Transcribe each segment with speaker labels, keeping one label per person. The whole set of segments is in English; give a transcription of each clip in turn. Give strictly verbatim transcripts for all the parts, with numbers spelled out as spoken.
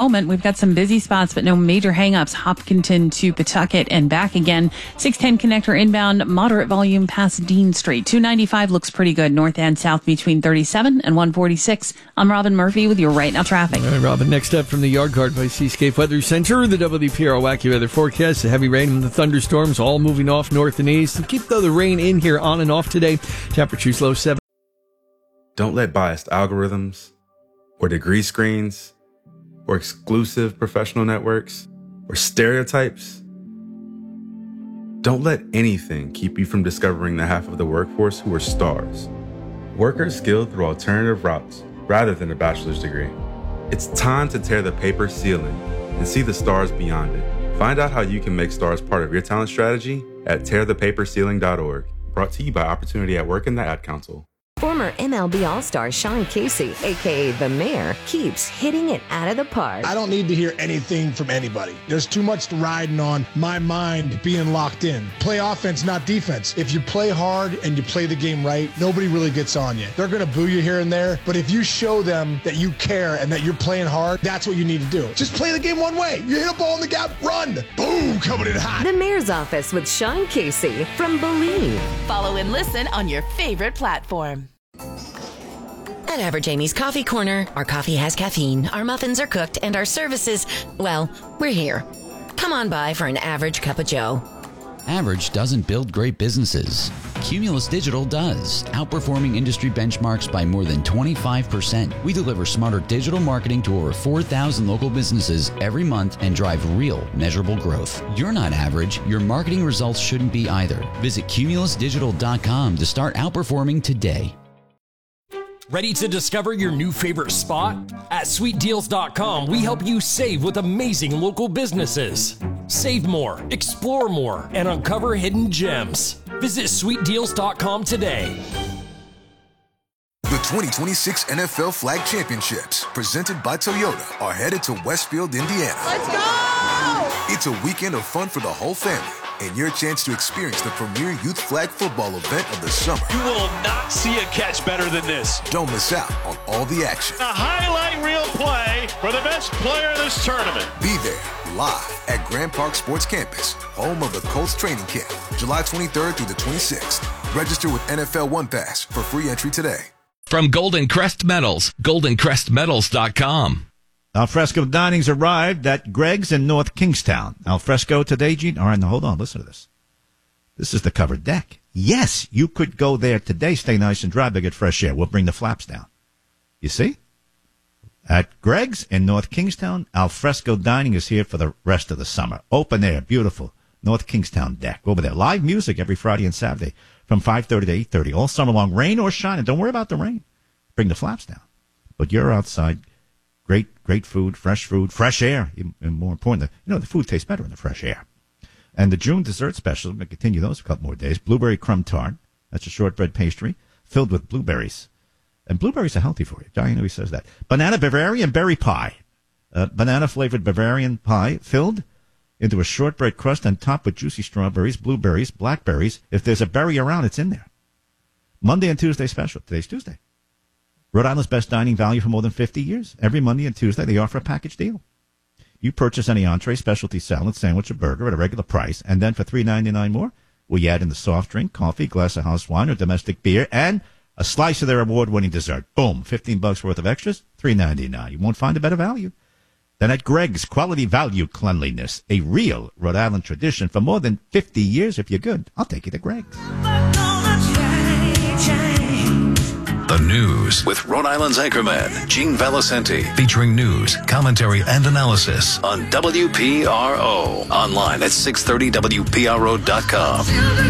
Speaker 1: moment. We've got some busy spots, but no major hangups. Hopkinton to Pawtucket and back again. six ten connector inbound, moderate volume past Dean Street. two ninety-five looks pretty good, north and south between thirty-seven and one forty-six. I'm Robin Murphy with your Right Now traffic.
Speaker 2: All right, Robin, next up from the Yard Guard by Seascape Weather Center, the W P R Wacky Weather Forecast. The heavy rain and the thunderstorms all moving off north and east. Keep though the rain in here on and off today. Temperatures low seven.
Speaker 3: Don't let biased algorithms or degree screens or exclusive professional networks or stereotypes. Don't let anything keep you from discovering the half of the workforce who are stars. Workers skilled through alternative routes rather than a bachelor's degree. It's time to tear the paper ceiling and see the stars beyond it. Find out how you can make stars part of your talent strategy at tear the paper ceiling dot org. Brought to you by Opportunity at Work and the Ad Council.
Speaker 4: Former M L B All-Star Sean Casey, a k a. The Mayor, keeps hitting it out of the park.
Speaker 5: I don't need to hear anything from anybody. There's too much riding on my mind being locked in. Play offense, not defense. If you play hard and you play the game right, nobody really gets on you. They're going to boo you here and there, but if you show them that you care and that you're playing hard, that's what you need to do. Just play the game one way. You hit a ball in the gap, run. Boom, coming in hot.
Speaker 4: The Mayor's Office with Sean Casey from Believe.
Speaker 6: Follow and listen on your favorite platform.
Speaker 7: At Average Amy's Coffee Corner, our coffee has caffeine, our muffins are cooked, and our services, well, we're here. Come on by for an average cup of joe.
Speaker 8: Average doesn't build great businesses. Cumulus Digital does, outperforming industry benchmarks by more than twenty-five percent. We deliver smarter digital marketing to over four thousand local businesses every month and drive real, measurable growth. You're not average. Your marketing results shouldn't be either. Visit cumulus digital dot com to start outperforming today.
Speaker 9: Ready to discover your new favorite spot? At sweet deals dot com, we help you save with amazing local businesses. Save more, explore more, and uncover hidden gems. Visit sweet deals dot com today.
Speaker 10: The twenty twenty-six N F L Flag Championships, presented by Toyota, are headed to Westfield, Indiana.
Speaker 11: Let's go!
Speaker 10: It's a weekend of fun for the whole family, and your chance to experience the premier youth flag football event of the summer.
Speaker 11: You will not see a catch better than this.
Speaker 10: Don't miss out on all the action.
Speaker 11: A highlight reel play for the best player in this tournament.
Speaker 10: Be there, live at Grand Park Sports Campus, home of the Colts training camp, July twenty-third through the twenty-sixth. Register with N F L One Pass for free entry today.
Speaker 12: From Golden Crest Metals, golden crest metals dot com.
Speaker 13: Alfresco Dining's arrived at Greg's in North Kingstown. Alfresco today, Gene. All right, now hold on. Listen to this. This is the covered deck. Yes, you could go there today, stay nice and dry, but get fresh air. We'll bring the flaps down. You see? At Greg's in North Kingstown, Alfresco Dining is here for the rest of the summer. Open air, beautiful. North Kingstown deck. Over there. Live music every Friday and Saturday from five thirty to eight thirty. All summer long, rain or shine. And don't worry about the rain. Bring the flaps down. But you're outside. Great, great food, fresh food, fresh air. And more important, you know, the food tastes better in the fresh air. And the June dessert special, I'm going to continue those for a couple more days. Blueberry crumb tart. That's a shortbread pastry filled with blueberries. And blueberries are healthy for you. Diane always says that. Banana Bavarian berry pie. Uh, banana-flavored Bavarian pie filled into a shortbread crust and topped with juicy strawberries, blueberries, blackberries. If there's a berry around, it's in there. Monday and Tuesday special. Today's Tuesday. Rhode Island's best dining value for more than fifty years. Every Monday and Tuesday, they offer a package deal. You purchase any entree, specialty salad, sandwich, or burger at a regular price, and then for three ninety-nine more, we add in the soft drink, coffee, glass of house wine, or domestic beer, and a slice of their award-winning dessert. Boom, fifteen bucks worth of extras, three ninety-nine. You won't find a better value. Then at Greg's, quality value cleanliness, a real Rhode Island tradition for more than fifty years. If you're good, I'll take you to Greg's.
Speaker 14: The News with Rhode Island's anchorman, Gene Valicenti, featuring news, commentary, and analysis on W P R O. Online at six thirty W P R O dot com.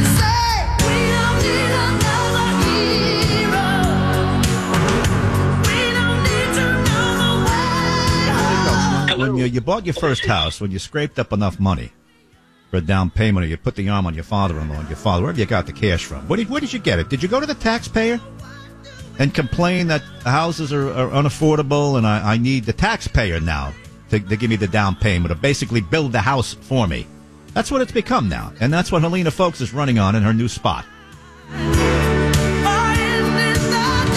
Speaker 13: When you, you bought your first house, when you scraped up enough money for a down payment, or you put the arm on your father-in-law and your father, wherever you got the cash from, where did, where did you get it? Did you go to the taxpayer and complain that houses are, are unaffordable and I, I need the taxpayer now to, to give me the down payment, or basically build the house for me? That's what it's become now, and that's what Helena Folks is running on in her new spot.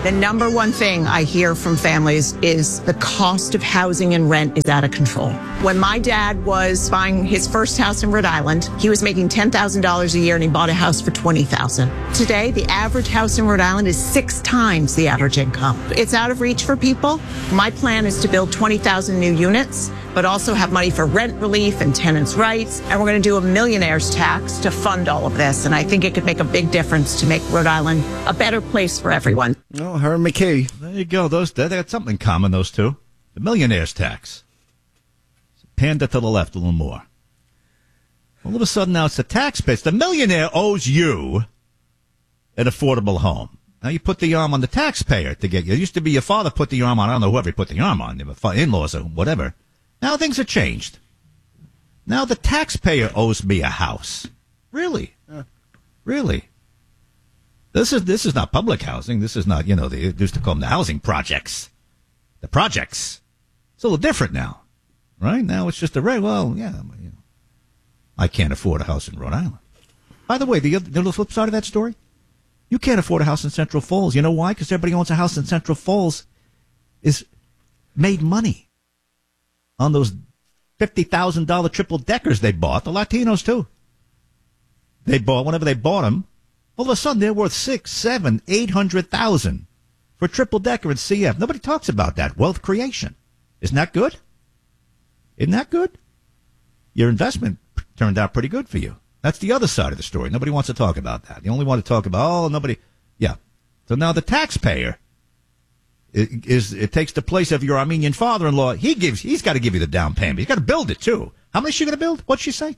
Speaker 15: The number one thing I hear from families is the cost of housing and rent is out of control. When my dad was buying his first house in Rhode Island, he was making ten thousand dollars a year and he bought a house for twenty thousand dollars. Today, the average house in Rhode Island is six times the average income. It's out of reach for people. My plan is to build twenty thousand new units, but also have money for rent relief and tenants' rights. And we're going to do a millionaire's tax to fund all of this. And I think it could make a big difference to make Rhode Island a better place for everyone.
Speaker 13: Oh, her and McKay. There you go. Those they got something in common, those two. The millionaire's tax. Panda to the left a little more. All of a sudden now it's the taxpayers. The millionaire owes you an affordable home. Now you put the arm on the taxpayer to get you. It used to be your father put the arm on. I don't know whoever he put the arm on. In-laws or whatever. Now things have changed. Now the taxpayer owes me a house. Really? Uh. Really? This is this is not public housing. This is not, you know, they used to call them the housing projects. The projects. It's a little different now. Right? Now it's just a, well, yeah, you know, I can't afford a house in Rhode Island. By the way, the, the flip side of that story, you can't afford a house in Central Falls. You know why? Because everybody owns a house in Central Falls is made money on those fifty thousand dollars triple deckers they bought. The Latinos, too. They bought, whenever they bought them, all of a sudden they're worth six, seven, eight hundred thousand for triple decker and C F. Nobody talks about that. Wealth creation. Isn't that good? Isn't that good? Your investment turned out pretty good for you. That's the other side of the story. Nobody wants to talk about that. You only want to talk about, oh, nobody. Yeah. So now the taxpayer is, is it takes the place of your Armenian father-in-law. He gives, he's got to give you the down payment. He's got to build it, too. How much is she going to build? What'd she say?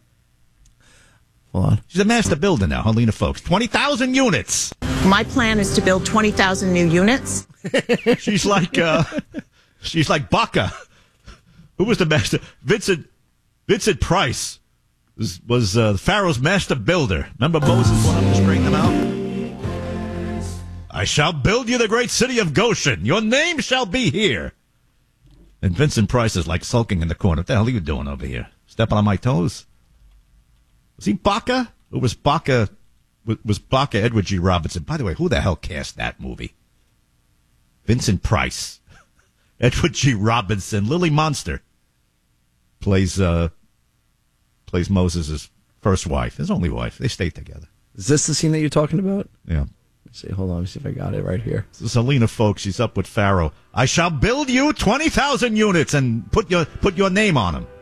Speaker 16: Hold on.
Speaker 13: She's a master builder now, Helena Folks. twenty thousand units.
Speaker 15: My plan is to build twenty thousand new units.
Speaker 13: She's like, uh, she's like Baca. Who was the master? Vincent, Vincent Price was, was uh, Pharaoh's master builder. Remember Moses went up to straighten them out? I shall build you the great city of Goshen. Your name shall be here. And Vincent Price is like sulking in the corner. What the hell are you doing over here? Stepping on my toes? Was he Baca? Or was Baca, was Baca Edward G. Robinson? By the way, who the hell cast that movie? Vincent Price. Edward G. Robinson. Lily Monster plays, uh, plays Moses' first wife, his only wife. They stayed together.
Speaker 16: Is this the scene that you're talking about?
Speaker 13: Yeah.
Speaker 16: Let's see, hold on, let me see if I got it right here.
Speaker 13: This is Helena Folks. She's up with Pharaoh. I shall build you twenty thousand units and put your put your name on them.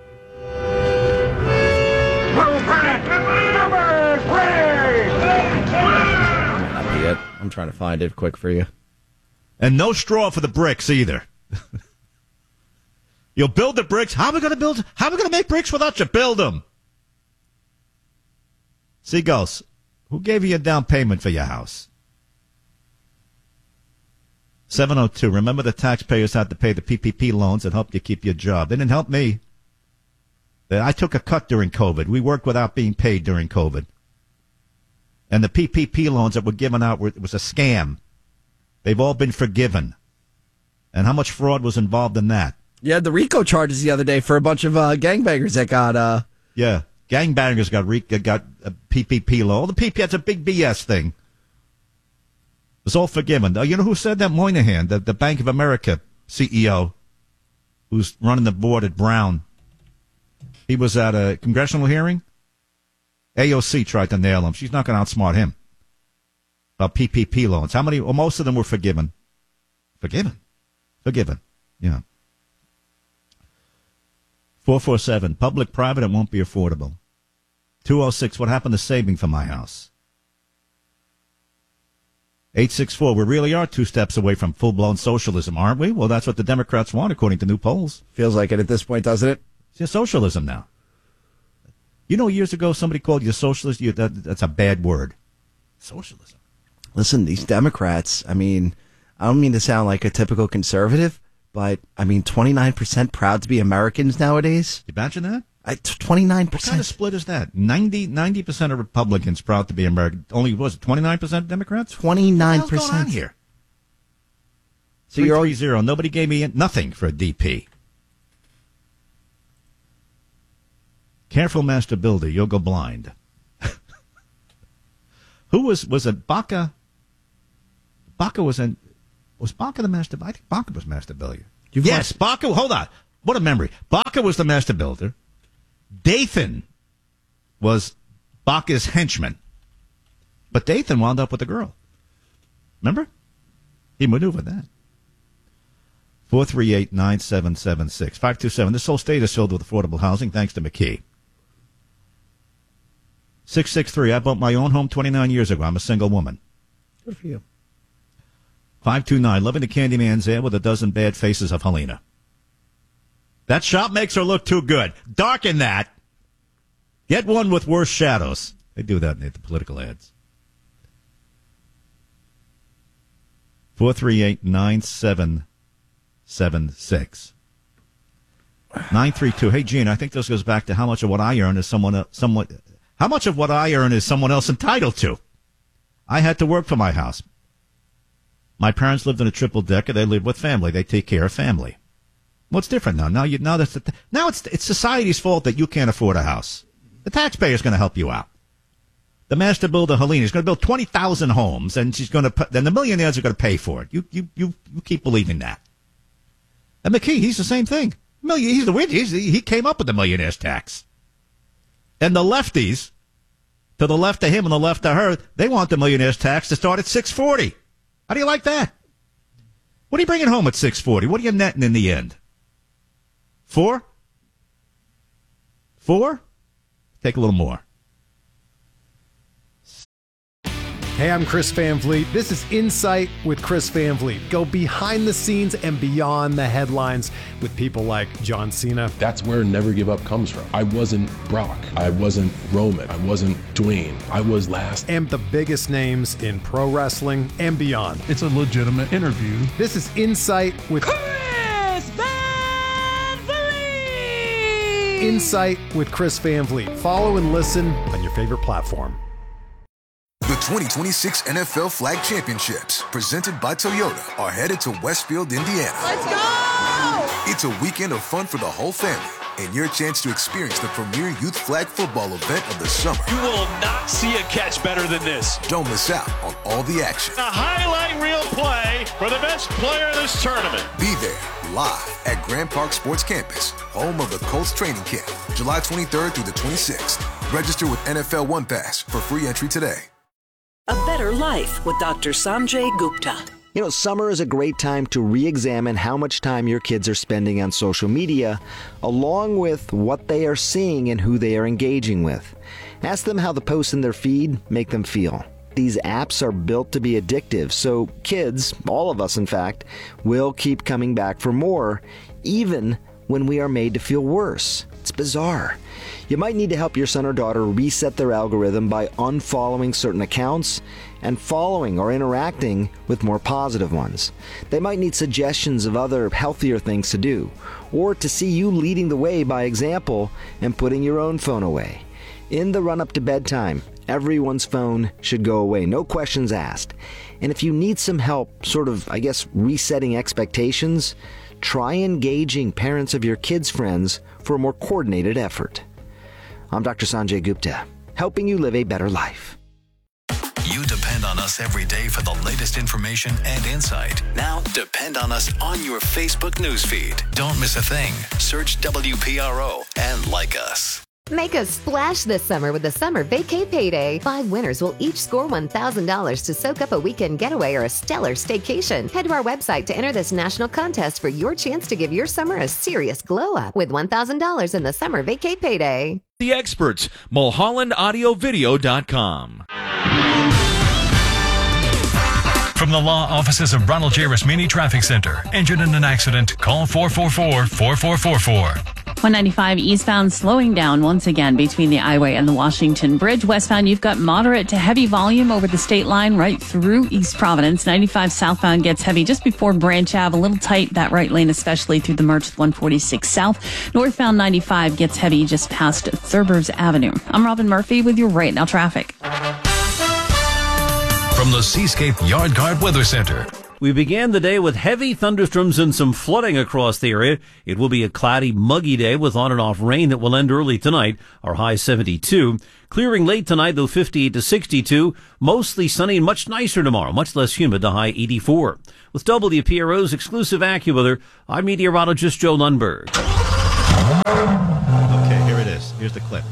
Speaker 16: I'm trying to find it quick for you.
Speaker 13: And no straw for the bricks either. You'll build the bricks. How are we going to build? How are we going to make bricks without you? Build them. Seagulls, who gave you a down payment for your house? seven oh two. Remember the taxpayers had to pay the P P P loans that helped you keep your job. They didn't help me. I took a cut during COVID. We worked without being paid during COVID. And the P P P loans that were given out were, it was a scam. They've all been forgiven. And how much fraud was involved in that?
Speaker 16: Yeah, the RICO charges the other day for a bunch of uh, gangbangers that got... Uh...
Speaker 13: Yeah, gangbangers got RICO, got a P P P loan. The P P P, that's a big B S thing. It was all forgiven. You know who said that? Moynihan, the, the Bank of America C E O, who's running the board at Brown. He was at a congressional hearing. A O C tried to nail him. She's not going to outsmart him. About P P P loans. How many? Well, most of them were forgiven. Forgiven? Forgiven. Yeah. four four seven. Public, private, it won't be affordable. two oh six. What happened to saving for my house? eight six four. We really are two steps away from full-blown socialism, aren't we? Well, that's what the Democrats want, according to new polls.
Speaker 16: Feels like it at this point, doesn't it?
Speaker 13: It's socialism now. You know, years ago, somebody called you a socialist. You, that, that's a bad word. Socialism.
Speaker 16: Listen, these Democrats, I mean, I don't mean to sound like a typical conservative, but, I mean, twenty-nine percent proud to be Americans nowadays.
Speaker 13: You imagine that?
Speaker 16: I, twenty-nine percent.
Speaker 13: What kind of split is that? ninety, ninety percent of Republicans proud to be American. Only, was it twenty-nine percent Democrats?
Speaker 16: twenty-nine percent.
Speaker 13: What's going on here?
Speaker 16: So you're
Speaker 13: three zero. Nobody gave me nothing for a D P. Careful, master builder, you'll go blind. Who was, was it Baca? Baca was in, Was Baca the master? I think Baca was master builder.
Speaker 2: You've
Speaker 13: yes, Baca. Hold on. What a memory. Baca was the master builder. Dathan was Baca's henchman. But Dathan wound up with the girl. Remember? He maneuvered that. four three eight, nine seven seven six. five two seven. This whole state is filled with affordable housing thanks to McKee. six six three. I bought my own home twenty-nine years ago. I'm a single woman.
Speaker 2: Good for you.
Speaker 13: five two nine. Loving the Candyman's there with a dozen bad faces of Helena. That shop makes her look too good. Darken that. Get one with worse shadows. They do that in the political ads. four three eight, nine seven seven six. nine three two. Hey, Gene, I think this goes back to how much of what I earn is someone else, someone, how much of what I earn is someone else entitled to? I had to work for my house. My parents lived in a triple decker. They lived with family. They take care of family. What's different now? Now you now that's the, now it's it's society's fault that you can't afford a house. The taxpayer's going to help you out. The master builder Helena is going to build twenty thousand homes, and she's going to then the millionaires are going to pay for it. You you you you keep believing that. And McKee, he's the same thing. Million, he's the weird. He's, he came up with the millionaire's tax. And the lefties, to the left of him and the left of her, they want the millionaire's tax to start at six forty. How do you like that? What are you bringing home at six forty? What are you netting in the end? Four? Four? Take a little more.
Speaker 17: Hey, I'm Chris Van Vliet. This is Insight with Chris Van Vliet. Go behind the scenes and beyond the headlines with people like John Cena.
Speaker 18: That's where Never Give Up comes from. I wasn't Brock. I wasn't Roman. I wasn't Dwayne. I was last.
Speaker 17: And the biggest names in pro wrestling and beyond.
Speaker 19: It's a legitimate interview.
Speaker 17: This is Insight with
Speaker 20: Chris Van Vliet.
Speaker 17: Insight with Chris Van Vliet. Follow and listen on your favorite platform.
Speaker 10: The twenty twenty-six N F L Flag Championships, presented by Toyota, are headed to Westfield, Indiana.
Speaker 20: Let's go!
Speaker 10: It's a weekend of fun for the whole family and your chance to experience the premier youth flag football event of the summer.
Speaker 11: You will not see a catch better than this.
Speaker 10: Don't miss out on all the action.
Speaker 11: A highlight reel play for the best player in this tournament.
Speaker 10: Be there live at Grand Park Sports Campus, home of the Colts training camp, July twenty-third through the twenty-sixth. Register with N F L One Pass for free entry today.
Speaker 21: A better life with Doctor Sanjay Gupta.
Speaker 22: You know, summer is a great time to re-examine how much time your kids are spending on social media, along with what they are seeing and who they are engaging with. Ask them how the posts in their feed make them feel. These apps are built to be addictive, so kids, all of us in fact, will keep coming back for more, even when we are made to feel worse. It's bizarre. You might need to help your son or daughter reset their algorithm by unfollowing certain accounts and following or interacting with more positive ones. They might need suggestions of other healthier things to do, or to see you leading the way by example and putting your own phone away. In the run-up to bedtime, everyone's phone should go away, no questions asked. And if you need some help, sort of, I guess, resetting expectations, try engaging parents of your kids' friends for a more coordinated effort. I'm Doctor Sanjay Gupta, helping you live a better life.
Speaker 14: You depend on us every day for the latest information and insight. Now depend on us on your Facebook newsfeed. Don't miss a thing. Search W P R O and like us.
Speaker 23: Make a splash this summer with the Summer Vacay Payday. Five winners will each score one thousand dollars to soak up a weekend getaway or a stellar staycation. Head to our website to enter this national contest for your chance to give your summer a serious glow up with one thousand dollars in the Summer Vacay Payday.
Speaker 24: The experts, Mulholland Audio Video dot com.
Speaker 25: From the law offices of Ronald J. Rasmini Traffic Center. Injured in an accident? Call four four four, four four four four.
Speaker 1: one ninety-five eastbound slowing down once again between the I-Way and the Washington Bridge. Westbound, you've got moderate to heavy volume over the state line right through East Providence. ninety-five southbound gets heavy just before Branch Ave. A little tight, that right lane, especially through the merge with one forty-six South. Northbound ninety-five gets heavy just past Thurbers Avenue. I'm Robin Murphy with your Right Now traffic.
Speaker 14: From the Seascape Yard Guard Weather Center.
Speaker 3: We began the day with heavy thunderstorms and some flooding across the area. It will be a cloudy, muggy day with on and off rain that will end early tonight. Our high seventy-two. Clearing late tonight, though, fifty-eight to sixty-two. Mostly sunny and much nicer tomorrow. Much less humid, the high eighty-four. With W P R O's exclusive AccuWeather, I'm meteorologist Joe Lundberg.
Speaker 13: Okay, here it is. Here's the clip.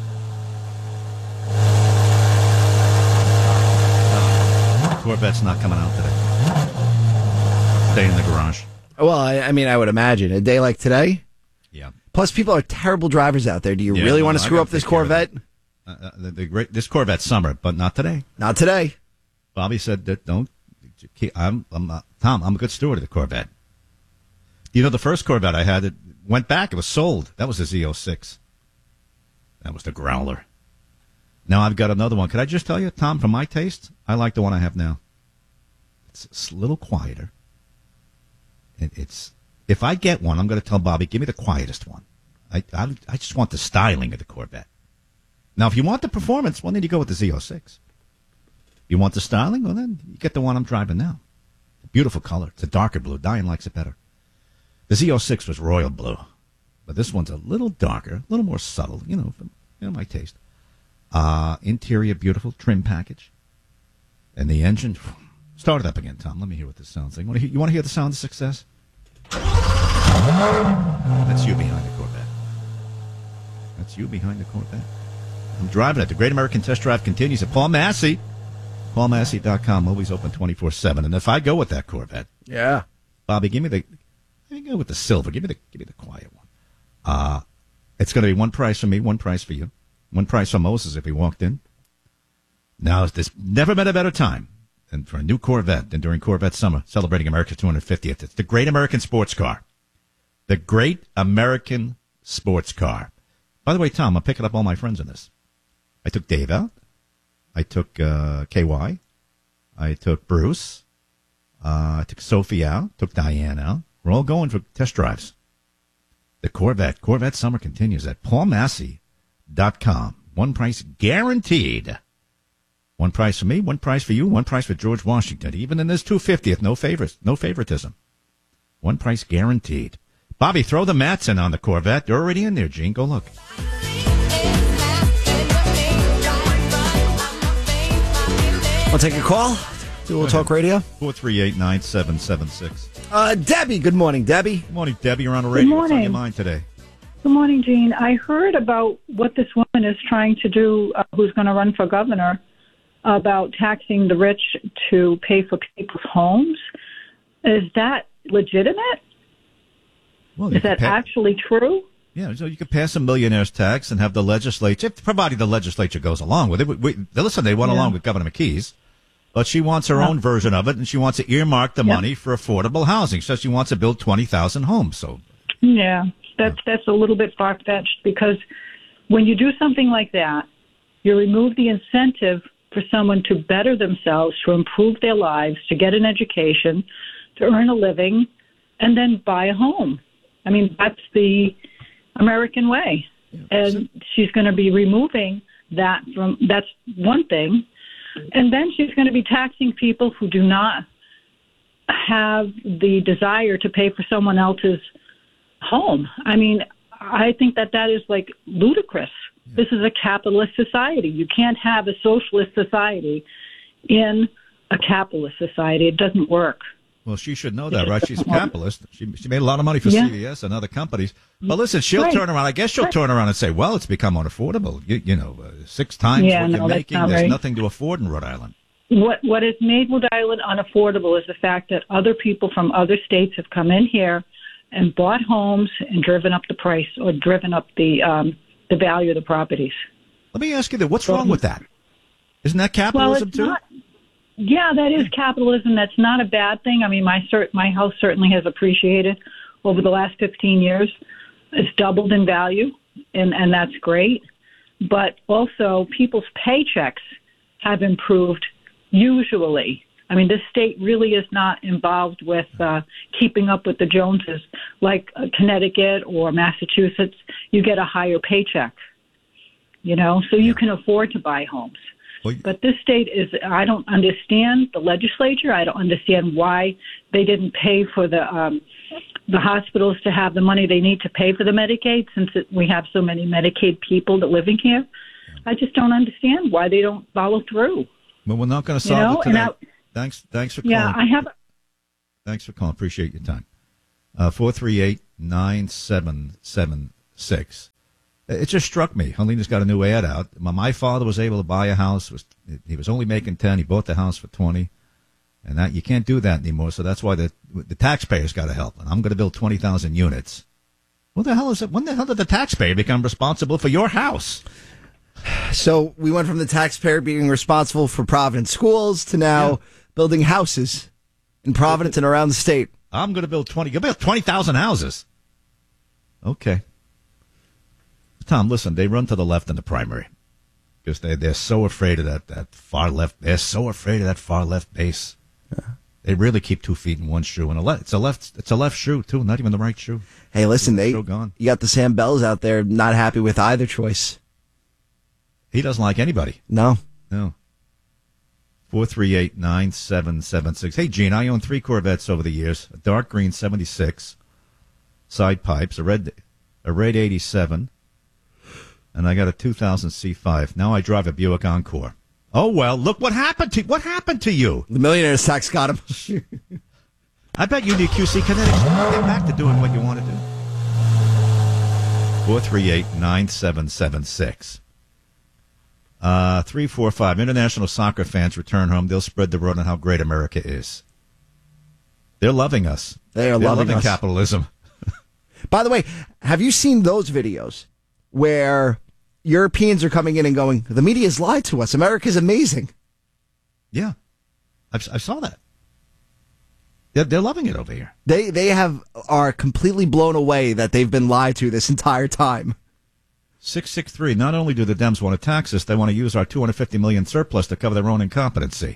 Speaker 13: Corvette's not coming out today. Stay in the garage.
Speaker 16: Well, I, I mean, I would imagine a day like today.
Speaker 13: Yeah.
Speaker 16: Plus, people are terrible drivers out there. Do you
Speaker 13: Yeah,
Speaker 16: really
Speaker 13: no,
Speaker 16: want to
Speaker 13: I
Speaker 16: screw
Speaker 13: gotta
Speaker 16: up this
Speaker 13: take care of
Speaker 16: Corvette?
Speaker 13: Uh, uh, the, the great, this Corvette summer, but not today.
Speaker 16: Not today.
Speaker 13: Bobby said that don't. I'm, I'm uh, Tom. I'm a good steward of the Corvette. You know, the first Corvette I had, it went back. It was sold. That was the Z oh six. That was the Growler. Now I've got another one. Could I just tell you, Tom, for my taste, I like the one I have now. It's, it's a little quieter. It, it's if I get one, I'm going to tell Bobby, give me the quietest one. I, I I just want the styling of the Corvette. Now, if you want the performance, well, then you go with the Z oh six. You want the styling? Well, then you get the one I'm driving now. Beautiful color. It's a darker blue. Diane likes it better. The Z oh six was royal blue, but this one's a little darker, a little more subtle. You know, for, you know my taste. Uh, interior, beautiful trim package, and the engine. Start it up again, Tom. Let me hear what this sounds like. You want to hear, you want to hear the sound of success? That's you behind the Corvette. That's you behind the Corvette. I'm driving it. The Great American Test Drive continues at Paul Massey. Paul Massey dot com. Always open twenty-four seven. And if I go with that Corvette,
Speaker 16: yeah,
Speaker 13: Bobby, give me the. Let me go with the silver. Give me the. Give me the quiet one. Uh it's going to be one price for me, one price for you, one price for Moses if he walked in. Now, there's never been a better time than for a new Corvette than during Corvette Summer, celebrating America's two hundred fiftieth. It's the Great American Sports Car. The Great American Sports Car. By the way, Tom, I'm picking up all my friends in this. I took Dave out. I took uh, K Y. I took Bruce. Uh, I took Sophie out. Took Diane out. We're all going for test drives. The Corvette. Corvette Summer continues at Paul Massey dot com. One price guaranteed. One price for me, one price for you, one price for George Washington. Even in this two hundred fiftieth, no favorites, no favoritism. One price guaranteed. Bobby, throw the mats in on the Corvette. They're already in there, Gene. Go look.
Speaker 16: I'll take a call. Do a little talk radio.
Speaker 13: four three eight, nine seven seven six.
Speaker 16: Uh, Debbie. Good morning, Debbie.
Speaker 13: Good morning, Debbie. You're on the radio. What's on your mind today?
Speaker 4: Good morning, Gene. I heard about what this woman is trying to do, uh, who's going to run for governor, about taxing the rich to pay for people's homes. Is that legitimate?
Speaker 13: Well,
Speaker 4: is that
Speaker 13: pay-
Speaker 4: actually true?
Speaker 13: Yeah, so you could pass a millionaire's tax and have the legislature, provided the legislature goes along with it. We, we, listen, they went
Speaker 4: Yeah.
Speaker 13: along with Governor McKee's, but she wants her
Speaker 4: Yeah.
Speaker 13: own version of it, and she wants to earmark the
Speaker 4: Yeah.
Speaker 13: money for affordable housing. So she wants to build twenty thousand homes. So
Speaker 4: Yeah, that's that's a little bit far-fetched, because when you do something like that, you remove the incentive for someone to better themselves, to improve their lives, to get an education, to earn a living, and then buy a home. I mean, that's the American way. And she's going to be removing that from, that's one thing. And then she's going to be taxing people who do not have the desire to pay for someone else's home. I mean, I think that that is like ludicrous. Yeah. This is a capitalist society. You can't have a socialist society in a capitalist society. It doesn't work.
Speaker 13: Well, she should know that, right? She's a capitalist. She she made a lot of money for
Speaker 4: Yeah.
Speaker 13: C V S and other companies. But listen, she'll
Speaker 4: Right.
Speaker 13: turn around. I guess she'll
Speaker 4: Right.
Speaker 13: turn around and say, well, it's become unaffordable. You, you know, uh, six times
Speaker 4: Yeah,
Speaker 13: what
Speaker 4: no,
Speaker 13: you're
Speaker 4: that's
Speaker 13: making.
Speaker 4: not
Speaker 13: There's
Speaker 4: right.
Speaker 13: nothing to afford in Rhode Island.
Speaker 4: What what has made Rhode Island unaffordable is the fact that other people from other states have come in here and bought homes and driven up the price, or driven up the um, the value of the properties.
Speaker 13: Let me ask you that. What's wrong with that? Isn't that
Speaker 4: Well,
Speaker 13: capitalism
Speaker 4: it's
Speaker 13: too?
Speaker 4: not. Yeah, that is capitalism. That's not a bad thing. I mean, my cert, my house certainly has appreciated over the last fifteen years. It's doubled in value, and, and that's great. But also, people's paychecks have improved usually. I mean, this state really is not involved with uh, keeping up with the Joneses like uh, Connecticut or Massachusetts. You get a higher paycheck, you know, so you can afford to buy homes. Well, but this state is, I don't understand the legislature. I don't understand why they didn't pay for the um, the hospitals to have the money they need to pay for the Medicaid, since it, we have so many Medicaid people that living here. I just don't understand why they don't follow through.
Speaker 13: Well, we're not going to solve
Speaker 4: you know?
Speaker 13: it today.
Speaker 4: I,
Speaker 13: thanks, thanks for calling.
Speaker 4: Yeah, I have.
Speaker 13: Thanks for calling. Appreciate your time. Uh, four three eight, nine seven seven six. It just struck me. Helena's got a new ad out. My, my father was able to buy a house. Was He was only making ten. He bought the house for twenty. And that you can't do that anymore. So that's why the the taxpayers got to help. And I'm going to build twenty thousand units. What the hell is it? When the hell did the taxpayer become responsible for your house?
Speaker 16: So we went from the taxpayer being responsible for Providence schools to now yeah. building houses in Providence and around the state.
Speaker 13: I'm going to build twenty. You'll build twenty thousand houses. Okay. Tom, listen, they run to the left in the primary because they, they're so afraid of that, that far left. They're so afraid of that far left base. Yeah. They really keep two feet in one shoe. And a le- it's a left It's a left shoe, too, not even the right shoe.
Speaker 16: Hey, listen, they gone. You got the Sam Bells out there not happy with either choice.
Speaker 13: He doesn't like anybody.
Speaker 16: No.
Speaker 13: No. four three eight, nine seven seven six. Hey, Gene, I own three Corvettes over the years. A dark green seventy-six, side pipes, a red, a red eighty-seven, and I got a two thousand C five. Now I drive a Buick Encore. Oh, well, look what happened to what happened to you.
Speaker 16: The millionaire's tax got him.
Speaker 13: I bet you need Q C Kinetics. Get back to doing what you want to do. four three eight, nine seven seven six. Uh, three four five. International soccer fans return home. They'll spread the word on how great America is. They're loving us.
Speaker 16: They are
Speaker 13: They're
Speaker 16: loving,
Speaker 13: loving
Speaker 16: us.
Speaker 13: capitalism.
Speaker 16: By the way, have you seen those videos where Europeans are coming in and going, the media's lied to us. America's amazing.
Speaker 13: Yeah. I've, I saw that. They're, they're loving it over here.
Speaker 16: They they have are completely blown away that they've been lied to this entire time.
Speaker 13: six six three. Not only do the Dems want to tax us, they want to use our two hundred fifty million dollars surplus to cover their own incompetency.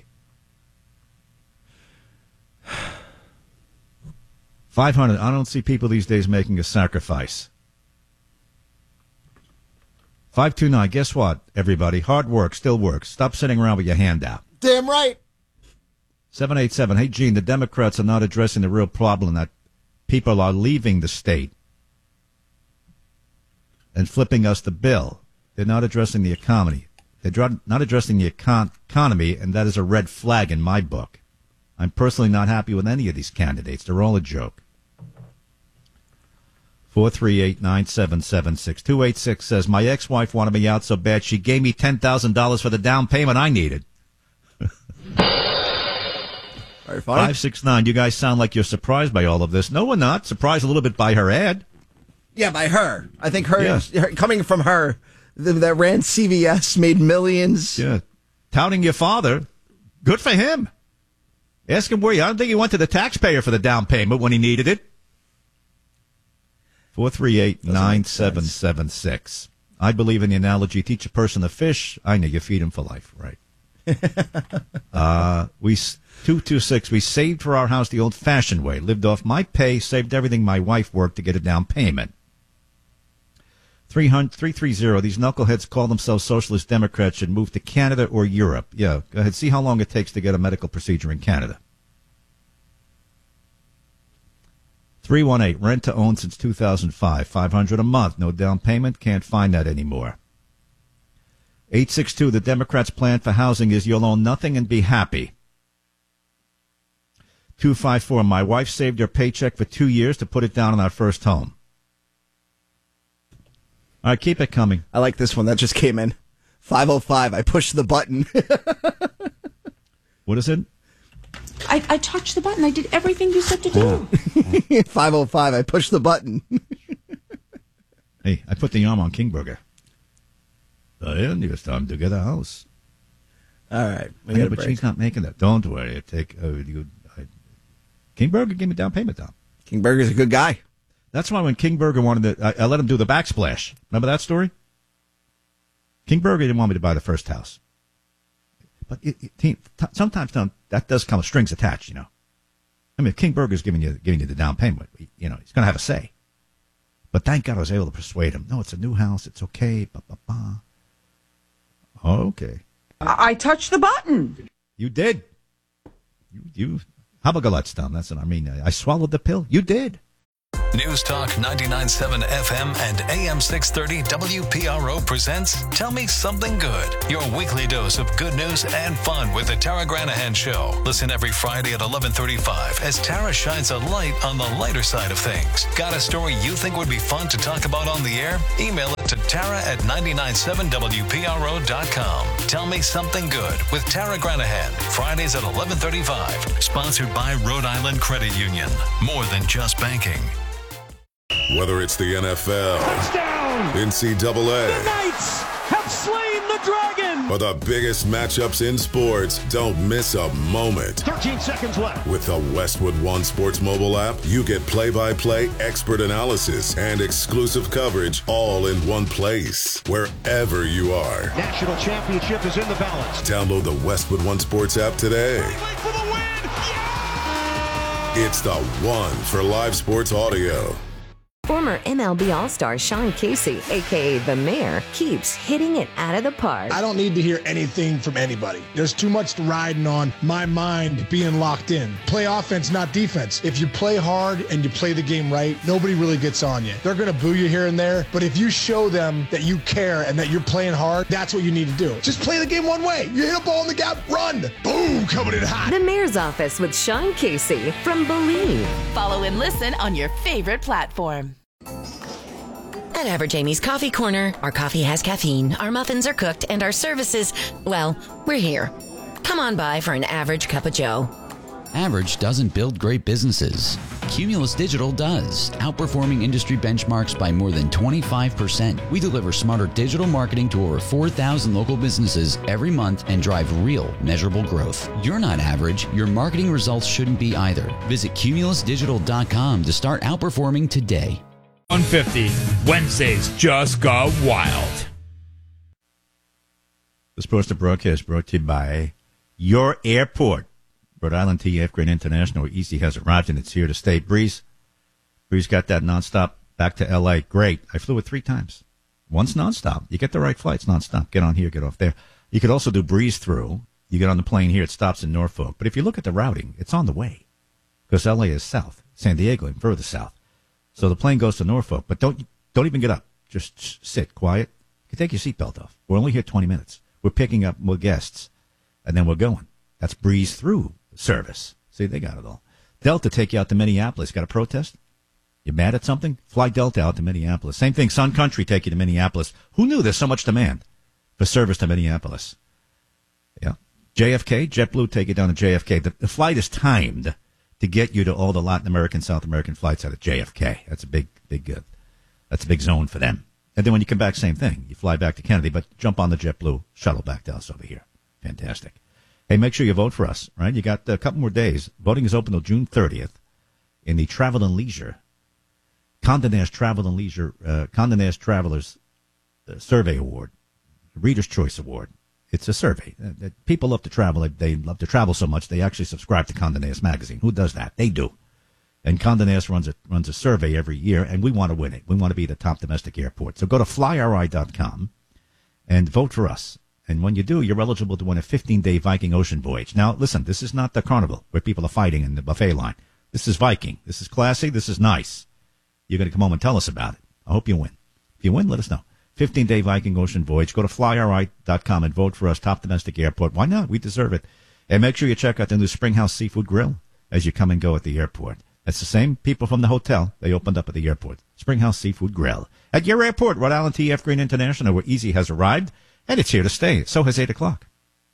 Speaker 13: five hundred. I don't see people these days making a sacrifice. five two nine. Guess what, everybody? Hard work still works. Stop sitting around with your hand out.
Speaker 16: Damn right.
Speaker 13: seven eight seven. Hey, Gene, the Democrats are not addressing the real problem that people are leaving the state and flipping us the bill. They're not addressing the economy. They're not addressing the econ- economy, and that is a red flag in my book. I'm personally not happy with any of these candidates. They're all a joke. four three eight, nine seven seven six. two eight six says, my ex-wife wanted me out so bad she gave me ten thousand dollars for the down payment I needed.
Speaker 16: Very funny.
Speaker 13: five six nine. You guys sound like you're surprised by all of this. No, we're not. Surprised a little bit by her ad.
Speaker 16: Yeah, by her. I think her,
Speaker 13: Yeah.
Speaker 16: her coming from her, th- that ran C V S, made millions.
Speaker 13: Yeah. Touting your father. Good for him. Ask him where you. I don't think he went to the taxpayer for the down payment when he needed it. four three eight, nine seven seven six. I believe in the analogy, teach a person to fish. I know you feed him for life, right? uh, we two two six. We saved for our house the old-fashioned way. Lived off my pay, saved everything my wife worked to get a down payment. three three zero. These knuckleheads call themselves socialist Democrats should move to Canada or Europe. Yeah, go ahead. See how long it takes to get a medical procedure in Canada. three one eight. Rent to own since two thousand five. five hundred dollars a month. No down payment. Can't find that anymore. eight six two. The Democrats' plan for housing is you'll own nothing and be happy. two five four. My wife saved her paycheck for two years to put it down on our first home. All right, keep it coming.
Speaker 16: I like this one that just came in. five oh five. I pushed the button.
Speaker 13: What is it?
Speaker 5: I, I touched the button. I did everything you said to do.
Speaker 16: five oh five. I pushed the button.
Speaker 13: Hey, I put the arm on King Burger. And it's time to get a house.
Speaker 16: All right. We
Speaker 13: Yeah,
Speaker 16: got a
Speaker 13: but
Speaker 16: break.
Speaker 13: she's not making that. Don't worry. Take uh, you, I, King Burger gave me down payment, Tom.
Speaker 16: King Burger's a good guy.
Speaker 13: That's why when King Burger wanted to, I, I let him do the backsplash. Remember that story? King Burger didn't want me to buy the first house. But it, it, he, t- sometimes, Tom, that does come with strings attached, you know. I mean, if King Burger's giving you giving you the down payment, you know, he's going to have a say. But thank God I was able to persuade him. No, it's a new house. It's okay. Bah, bah, bah. Oh, okay.
Speaker 5: I, I touched the button.
Speaker 13: You did. You, you Habagalatzdam, that's what I mean. I swallowed the pill. You did.
Speaker 14: News Talk ninety-nine point seven F M and A M six thirty W P R O presents Tell Me Something Good, your weekly dose of good news and fun with the Tara Granahan Show. Listen every Friday at eleven thirty-five as Tara shines a light on the lighter side of things. Got a story you think would be fun to talk about on the air? Email it to Tara at nine nine seven W P R O dot com. Tell Me Something Good with Tara Granahan, Fridays at eleven thirty-five. Sponsored by Rhode Island Credit Union. More than just banking.
Speaker 6: Whether it's the N F L,
Speaker 11: touchdown,
Speaker 6: N C double A,
Speaker 11: the Knights have slain the dragon,
Speaker 6: or the biggest matchups in sports, don't miss a moment.
Speaker 11: thirteen seconds left.
Speaker 6: With the Westwood One Sports mobile app, you get play-by-play, expert analysis, and exclusive coverage all in one place, wherever you are.
Speaker 11: National championship is in the balance.
Speaker 6: Download the Westwood One Sports app today.
Speaker 11: For the win. Yeah!
Speaker 6: It's the one for live sports audio.
Speaker 23: Former M L B All-Star Sean Casey, a k a. The Mayor, keeps hitting it out of the park.
Speaker 7: I don't need to hear anything from anybody. There's too much riding on my mind being locked in. Play offense, not defense. If you play hard and you play the game right, nobody really gets on you. They're going to boo you here and there, but if you show them that you care and that you're playing hard, that's what you need to do. Just play the game one way. You hit a ball in the gap, run. Boom, coming in hot.
Speaker 23: The Mayor's Office with Sean Casey from Believe.
Speaker 8: Follow and listen on your favorite platform. At Average Amy's Coffee Corner, our coffee has caffeine, our muffins are cooked, and our services, well, we're here. Come on by for an average cup of joe.
Speaker 9: Average doesn't build great businesses. Cumulus Digital does, outperforming industry benchmarks by more than twenty-five percent. We deliver smarter digital marketing to over four thousand local businesses every month and drive real, measurable growth. You're not average. Your marketing results shouldn't be either. Visit cumulus digital dot com to start outperforming today.
Speaker 19: one fifty. Wednesdays just got wild.
Speaker 13: This poster broadcast brought to you by your airport. Rhode Island T F Green International, where Easy has arrived and it's here to stay. Breeze. Breeze got that nonstop back to L A. Great. I flew it three times. Once nonstop. You get the right flights nonstop. Get on here, get off there. You could also do Breeze through. You get on the plane here, it stops in Norfolk. But if you look at the routing, it's on the way. Because L A is south. San Diego and further south. So the plane goes to Norfolk. But don't don't even get up. Just sit quiet. You can take your seatbelt off. We're only here twenty minutes. We're picking up more guests. And then we're going. That's Breeze through service. See, they got it all. Delta take you out to Minneapolis. Got a protest? You mad at something? Fly Delta out to Minneapolis. Same thing, Sun Country take you to Minneapolis. Who knew there's so much demand for service to Minneapolis? Yeah. J F K, JetBlue take you down to J F K. The, the flight is timed to get you to all the Latin American, South American flights out of J F K. That's a big, big, uh, that's a big zone for them. And then when you come back, same thing. You fly back to Kennedy, but jump on the JetBlue shuttle back to us over here. Fantastic. Hey, make sure you vote for us, right? You got a couple more days. Voting is open till June thirtieth in the Travel and Leisure, Condé Nast Travel and Leisure, uh, Condé Nast Travelers uh, Survey Award, Reader's Choice Award. It's a survey. Uh, people love to travel. They, they love to travel so much they actually subscribe to Condé Nast magazine. Who does that? They do. And Condé Nast runs a, runs a survey every year, and we want to win it. We want to be the top domestic airport. So go to fly R I dot com and vote for us. And when you do, you're eligible to win a fifteen-day Viking ocean voyage. Now, listen, this is not the Carnival where people are fighting in the buffet line. This is Viking. This is classy. This is nice. You're going to come home and tell us about it. I hope you win. If you win, let us know. fifteen-day Viking ocean voyage. Go to fly R I dot com and vote for us, top domestic airport. Why not? We deserve it. And make sure you check out the new Springhouse Seafood Grill as you come and go at the airport. That's the same people from the hotel. They opened up at the airport. Springhouse Seafood Grill. At your airport, Rhode Island T F Green International, where Easy has arrived. And it's here to stay. So has eight o'clock.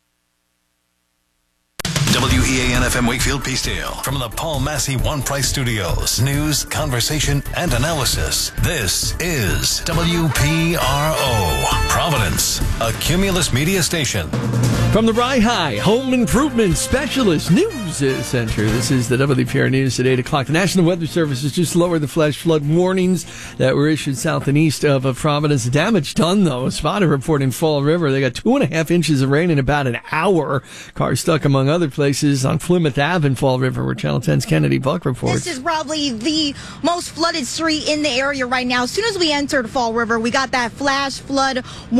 Speaker 14: W E A N F M Wakefield Peacedale. From the Paul Massey One Price Studios. News, conversation, and analysis. This is W P R O. Providence, a Cumulus media station.
Speaker 2: From the Rye High Home Improvement Specialist News Center, this is the W P R News at eight o'clock. The National Weather Service has just lowered the flash flood warnings that were issued south and east of Providence. Damage done, though. A spotted report in Fall River. They got two and a half inches of rain in about an hour. Cars stuck, among other places, on Plymouth Ave in Fall River, where Channel ten's Kennedy Buck reports.
Speaker 26: This is probably the most flooded street in the area right now. As soon as we entered Fall River, we got that flash flood warning.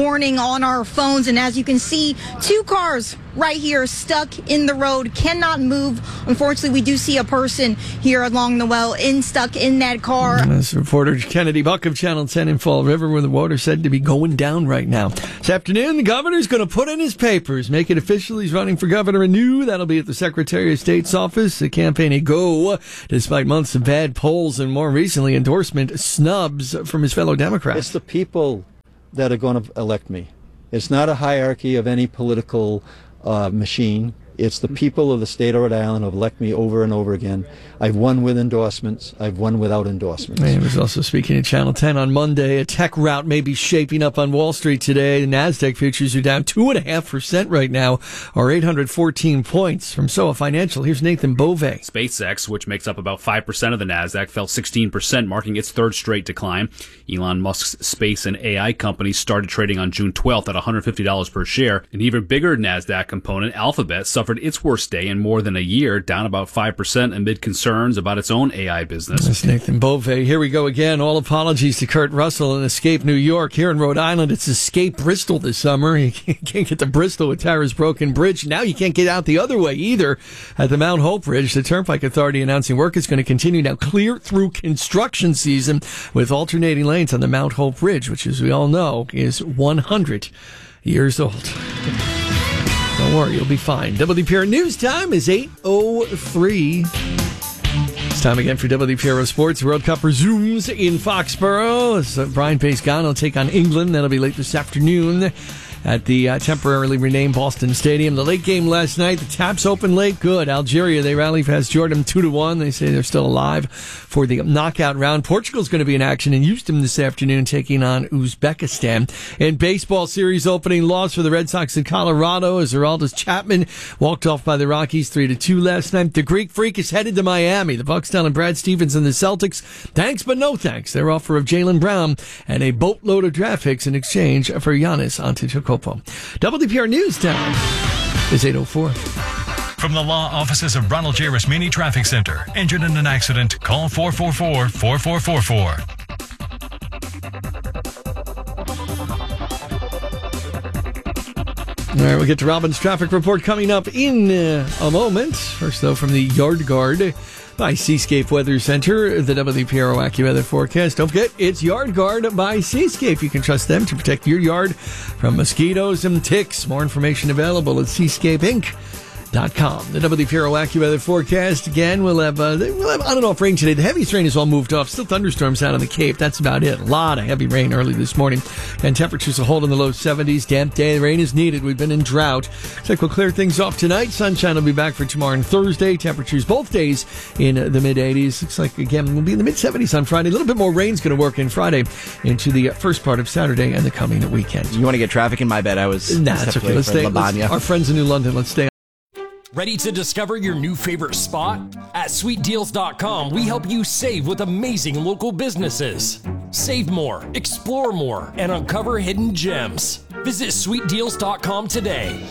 Speaker 12: warning on our phones. And as you can see, two cars right here stuck in the road, cannot move. Unfortunately, we do see a person here along the well in stuck in that car.
Speaker 2: That's reporter Kennedy Buck of Channel ten in Fall River, where the water's said to be going down right now. This afternoon, the governor's going to put in his papers, make it official he's running for governor anew. That'll be at the Secretary of State's office. The campaign a go, despite months of bad polls and more recently endorsement snubs from his fellow Democrats.
Speaker 15: It's the people that are going to elect me. It's not a hierarchy of any political uh, machine. It's the people of the state of Rhode Island who have elected me over and over again. I've won with endorsements. I've won without endorsements.
Speaker 2: He was also speaking at Channel ten on Monday. A tech rout may be shaping up on Wall Street today. The NASDAQ futures are down two point five percent right now, or eight hundred fourteen points. From Soha Financial, here's Nathan Bove.
Speaker 17: SpaceX, which makes up about five percent of the NASDAQ, fell sixteen percent, marking its third straight decline. Elon Musk's space and A I company started trading on June twelfth at one hundred fifty dollars per share. An even bigger NASDAQ component, Alphabet, suffered its worst day in more than a year, down about five percent amid concerns about its own A I business.
Speaker 2: That's Nathan Bove. Here we go again. All apologies to Kurt Russell and Escape New York. Here in Rhode Island, it's Escape Bristol this summer. You can't get to Bristol with Tara's Broken Bridge. Now you can't get out the other way either at the Mount Hope Bridge. The Turnpike Authority announcing work is going to continue now clear through construction season with alternating lanes on the Mount Hope Bridge, which, as we all know, is one hundred years old. Don't worry, you'll be fine. W P R News time is eight oh three. It's time again for W P R O Sports. World Cup resumes in Foxborough as uh, Brian Pace-Gane will take on England. That'll be late this afternoon at the uh, temporarily renamed Boston Stadium. The late game last night, the taps open late. Good. Algeria, they rally past Jordan two to one. They say they're still alive for the knockout round. Portugal's going to be in action in Houston this afternoon, taking on Uzbekistan. In baseball, series opening loss for the Red Sox in Colorado as Aroldis Chapman walked off by the Rockies three to two last night. The Greek Freak is headed to Miami. The Bucks down and Brad Stevens and the Celtics. Thanks, but no thanks. Their offer of Jaylen Brown and a boatload of draft picks in exchange for Giannis Antetokounmpo. W P R News time is eight oh four.
Speaker 25: From the law offices of Ronald J. Rasmini Traffic Center. Injured in an accident? Call four four four, four four four four.
Speaker 2: All right, we'll get to Robin's traffic report coming up in uh, a moment. First, though, from the Yard Guard by Seascape Weather Center, the W P R O AccuWeather forecast. Don't forget, it's Yard Guard by Seascape. You can trust them to protect your yard from mosquitoes and ticks. More information available at seascape inc dot com. The W P R O AccuWeather forecast again. We'll have uh, we'll have on and off rain today. The heaviest rain is all moved off. Still thunderstorms out on the Cape. That's about it. A lot of heavy rain early this morning, and temperatures will hold in the low seventies. Damp day. The rain is needed. We've been in drought. Looks like we'll clear things off tonight. Sunshine will be back for tomorrow and Thursday. Temperatures both days in the mid eighties. Looks like again we'll be in the mid seventies on Friday. A little bit more rain's going to work in Friday into the first part of Saturday and the coming weekend.
Speaker 16: You want to get traffic in my bed? I was
Speaker 2: nah, that's okay. Let's stay. Let's, our friends in New London. Let's stay.
Speaker 18: Ready to discover your new favorite spot? At sweet deals dot com, we help you save with amazing local businesses. Save more, explore more, and uncover hidden gems. Visit sweet deals dot com today.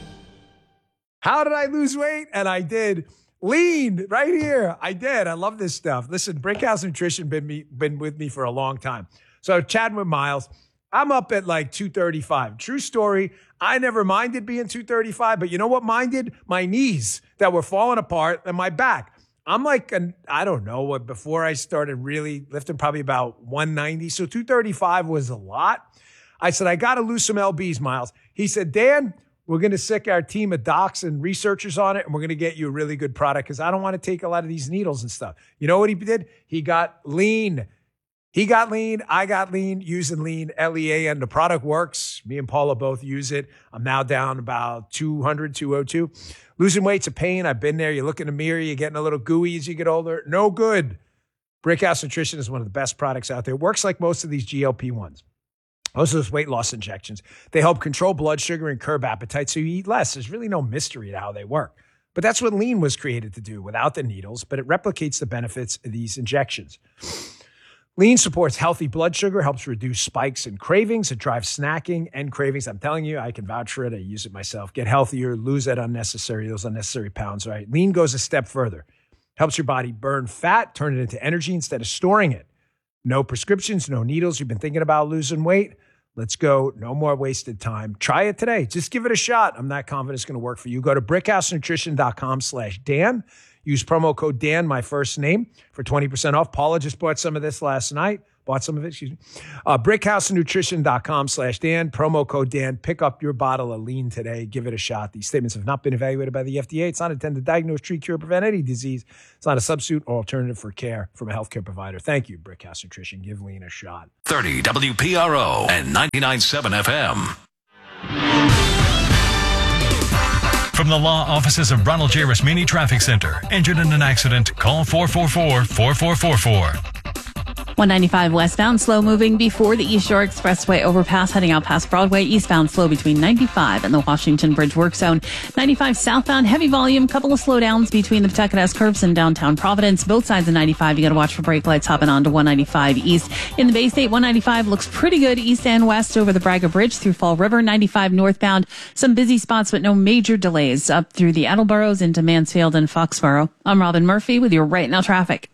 Speaker 20: How did I lose weight? And I did. Lean right here. I did. I love this stuff. Listen, Brinkhouse Nutrition been me, been with me for a long time. So chatting with Miles, I'm up at like two thirty-five. True story. I never minded being two thirty-five, but you know what minded? My knees that were falling apart and my back. I'm like, an, I don't know, what before I started really lifting, probably about one ninety. So two thirty-five was a lot. I said, I got to lose some L Bs, Miles. He said, Dan, we're going to sick our team of docs and researchers on it, and we're going to get you a really good product because I don't want to take a lot of these needles and stuff. You know what he did? He got lean. He got lean. I got lean using lean, L E A, and the product works. Me and Paula both use it. I'm now down about two hundred, two oh two. Losing weight's a pain. I've been there. You look in the mirror, you're getting a little gooey as you get older. No good. Brickhouse Nutrition is one of the best products out there. It works like most of these G L P ones. Most of those weight loss injections. They help control blood sugar and curb appetite so you eat less. There's really no mystery to how they work. But that's what lean was created to do without the needles, but it replicates the benefits of these injections. Lean supports healthy blood sugar, helps reduce spikes and cravings. It drives snacking and cravings. I'm telling you, I can vouch for it. I use it myself. Get healthier, lose that unnecessary, those unnecessary pounds, right? Lean goes a step further. Helps your body burn fat, turn it into energy instead of storing it. No prescriptions, no needles. You've been thinking about losing weight? Let's go. No more wasted time. Try it today. Just give it a shot. I'm not confident it's going to work for you. Go to brickhousenutrition.com slash Dan. Use promo code Dan, my first name, for twenty percent off. Paula just bought some of this last night. Bought some of it, excuse me. Uh, brickhousenutrition.com slash Dan. Promo code Dan. Pick up your bottle of lean today. Give it a shot. These statements have not been evaluated by the F D A. It's not intended to diagnose, treat, cure, prevent any disease. It's not a substitute or alternative for care from a healthcare provider. Thank you, Brickhouse Nutrition. Give lean a shot.
Speaker 14: thirty W P R O and ninety-nine point seven F M.
Speaker 25: From the law offices of Ronald J. Rasmini Traffic Center. Injured in an accident? Call four four four, four four four four.
Speaker 1: one ninety-five westbound, slow moving before the East Shore Expressway overpass, heading out past Broadway. Eastbound, slow between ninety-five and the Washington Bridge work zone. ninety-five southbound, heavy volume, couple of slowdowns between the Pawtucket S curves and downtown Providence. Both sides of ninety-five, you got to watch for brake lights hopping onto one ninety-five east. In the Bay State, one ninety-five looks pretty good east and west over the Braga Bridge through Fall River. ninety-five northbound, some busy spots, but no major delays up through the Attleboroughs into Mansfield and Foxborough. I'm Robin Murphy with your Right Now traffic.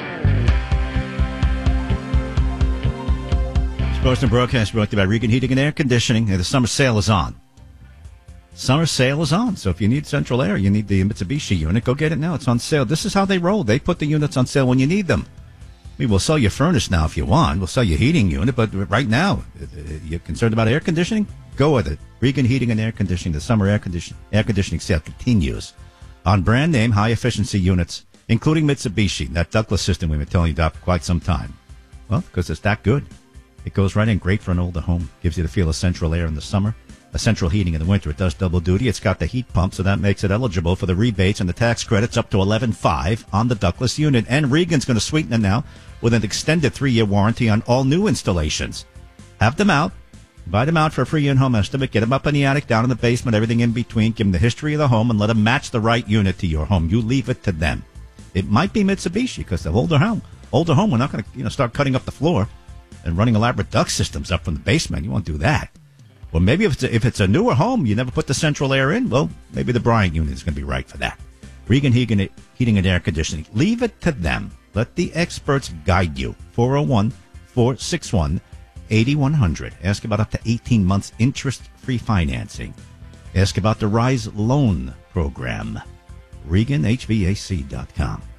Speaker 13: Sports and Broadcast brought to you by Regan Heating and Air Conditioning. The summer sale is on. Summer sale is on. So if you need central air, you need the Mitsubishi unit, go get it now. It's on sale. This is how they roll. They put the units on sale when you need them. We will sell you furnace now if you want. We'll sell you heating unit, but right now, you're concerned about air conditioning? Go with it. Regan Heating and Air Conditioning. The summer air, condition, air conditioning sale continues on brand name high efficiency units, including Mitsubishi, that Douglas system we've been telling you about for quite some time. Well, because it's that good. It goes right in, great for an older home. Gives you the feel of central air in the summer, a central heating in the winter. It does double duty. It's got the heat pump, so that makes it eligible for the rebates and the tax credits up to eleven five on the Douglas unit. And Regan's going to sweeten it now with an extended three-year warranty on all new installations. Have them out. Invite them out for a free in-home estimate. Get them up in the attic, down in the basement, everything in between. Give them the history of the home and let them match the right unit to your home. You leave it to them. It might be Mitsubishi because the older home, older home, we're not going to you know start cutting up the floor and running elaborate duct systems up from the basement. You won't do that. Well, maybe if it's a, if it's a newer home, you never put the central air in, well, maybe the Bryant unit is going to be right for that. Regan Heating, Heating and Air Conditioning. Leave it to them. Let the experts guide you. four oh one, four six one, eight one hundred. Ask about up to eighteen months interest-free financing. Ask about the RISE loan program. Regan H V A C dot com.